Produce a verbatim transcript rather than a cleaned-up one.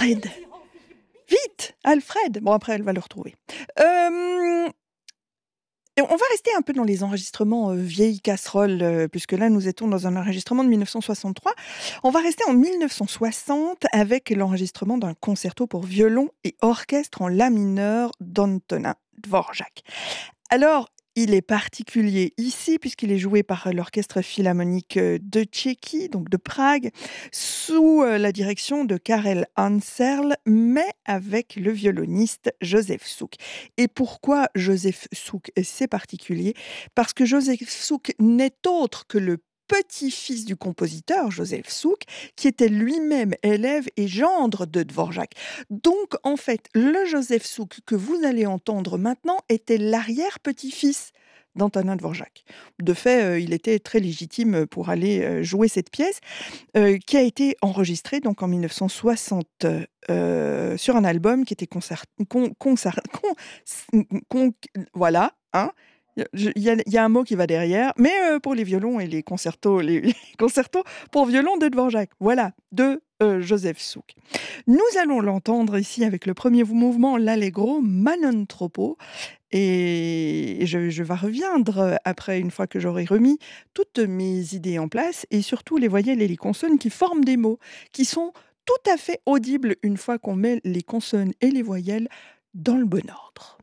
Alfred! Vite! Alfred! Bon après elle va le retrouver. Hem et on va rester un peu dans les enregistrements, heu, vieilles casseroles, heu, puisque là nous étions dans un enregistrement de mille neuf cent soixante-trois. On va rester en mille neuf cent soixante avec l'enregistrement d'un concerto pour violon et orchestre en la mineur d'Antonin Dvorak. Alors, il est particulier ici puisqu'il est joué par l'Orchestre philharmonique, heu, de Tchéquie, donc de Prague, sous, heu, la direction de Karel Anserl, mais avec le violoniste Joseph Suk. Et pourquoi Joseph Suk, c'est particulier? Parce que Joseph Suk n'est autre que le petit-fils du compositeur Joseph Suk, qui était lui-même élève et gendre de Dvorak. Donc en fait, le Joseph Suk que vous allez entendre maintenant était l'arrière-petit-fils d'Antonin Dvorak. De fait, heu, il était très légitime pour aller, heu, jouer cette pièce, heu, qui a été enregistrée donc en mille neuf cent soixante, heu, sur un album qui était concert con concert con s conc voilà, hein. Il y a je il y a il y a un mot qui va derrière, mais heu, pour les violons et les concertos les les concertos pour violon de Dvorak. Voilà, de, heu, Joseph Suk. Nous allons l'entendre ici avec le premier v mouvement, l'Allegro ma non troppo et je je vais reviendre après une fois que j'aurai remis toutes mes idées en place et surtout les voyelles et les consonnes qui forment des mots, qui sont tout à fait audibles une fois qu'on met les consonnes et les voyelles dans le bon ordre.